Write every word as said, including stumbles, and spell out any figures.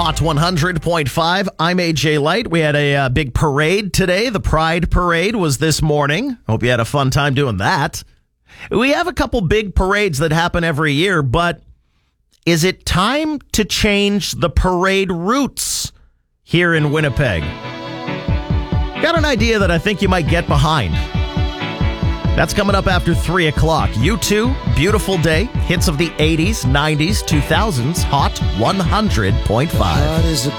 Hot one hundred point five. I'm A J Light. We had a uh, big parade today. The Pride Parade was this morning. Hope you had a fun time doing that. We have a couple big parades that happen every year, but is it time to change the parade routes here in Winnipeg? Got an idea that I think you might get behind. That's coming up after three o'clock. U two, Beautiful Day, hits of the eighties, nineties, two thousands, Hot one hundred point five.